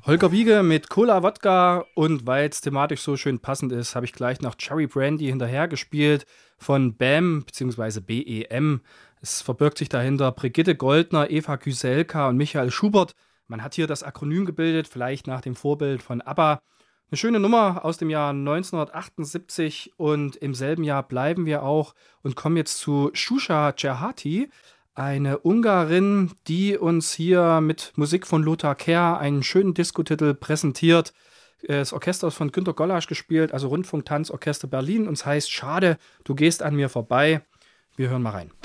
Holger Wiege mit Cola Wodka und weil es thematisch so schön passend ist, habe ich gleich noch Cherry Brandy hinterhergespielt von BAM bzw. BEM. Es verbirgt sich dahinter Brigitte Goldner, Eva Kyselka und Michael Schubert. Man hat hier das Akronym gebildet, vielleicht nach dem Vorbild von ABBA. Eine schöne Nummer aus dem Jahr 1978 und im selben Jahr bleiben wir auch und kommen jetzt zu Shusha Cerhati, eine Ungarin, die uns hier mit Musik von Lothar Kär einen schönen Diskotitel präsentiert. Das Orchester ist von Günter Gollasch gespielt, also Rundfunktanzorchester Berlin. Und es heißt, schade, du gehst an mir vorbei. Wir hören mal rein.